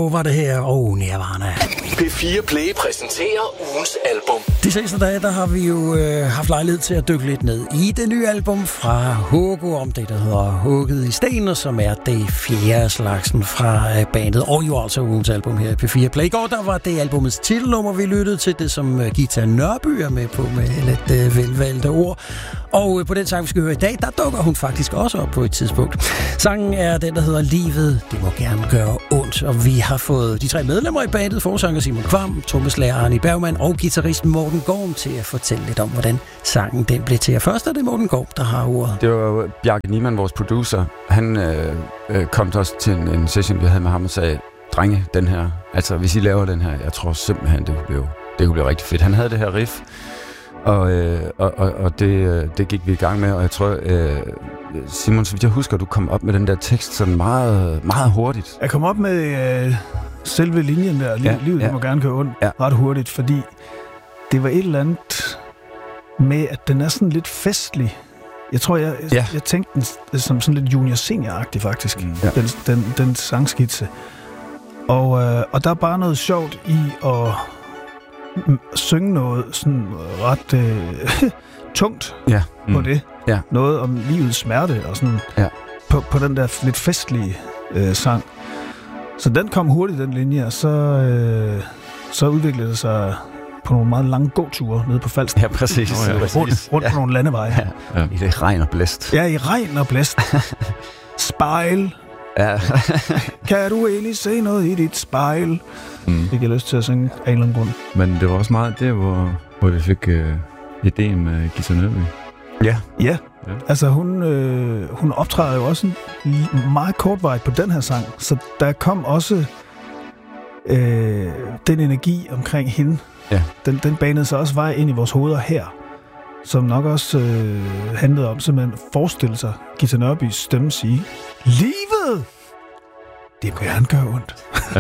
var det her, og Nirvana. P4 Play præsenterer ugens album. De seneste dage, der har vi jo haft lejlighed til at dykke lidt ned i det nye album fra Hugo, om det, der hedder Hugget i sten, som er det fjerde slagsen fra bandet, og jo altså ugens album her i P4 Play. I går, der var det albumets titelnummer, vi lyttede til, det som Gita Nørby er med på med lidt velvalgte ord. Og på den sang, vi skal høre i dag, der dukker hun faktisk også op på et tidspunkt. Sangen er den, der hedder Livet, det må gerne gøre ondt, og vi har fået de tre medlemmer i bandet, forsanger Simon Kvam, trommeslager Arne Bergmann og guitaristen Morten Gorm til at fortælle lidt om, hvordan sangen den blev til. Først er det Morten Gorm, der har ordet. Det var Bjarke Niemann, vores producer. Han kom til os til en session, vi havde med ham og sagde, drenge, den her, altså hvis I laver den her, jeg tror simpelthen, det kunne blive rigtig fedt. Han havde det her riff, og det gik vi i gang med, og jeg tror, Simon, så vidt jeg husker, du kom op med den der tekst sådan meget, meget hurtigt. Jeg kom op med selve linjen der, livet må gerne køre ondt, ret hurtigt, fordi det var et eller andet med, at den er sådan lidt festlig. Jeg tror, jeg tænkte den som sådan lidt junior-senior-agtig faktisk, den sangskitse. Og der er bare noget sjovt i at synge noget sådan ret tungt på det. Ja. Noget om livets smerte og sådan på den der lidt festlige sang. Så den kom hurtigt, den linje, og så udviklede det sig på nogle meget lange gåture nede på Falster. Ja, præcis. Rundt på nogle landeveje. Ja. I det regn og blæst. Ja, i regn og blæst. Spejl. Ja. Kan du egentlig se noget i dit spejl? Det giver lyst til at synge af en eller anden grund. Men det var også meget der, hvor vi fik ideen med Gita Nørby. Ja. Altså hun optræder jo også meget kortvarigt på den her sang, så der kom også den energi omkring hende. Ja. Den banede sig også vej ind i vores hoveder her, som nok også handlede om simpelthen at forestille sig Gita Nørbys stemme sige, livet! Det må gerne gøre ondt. Ja.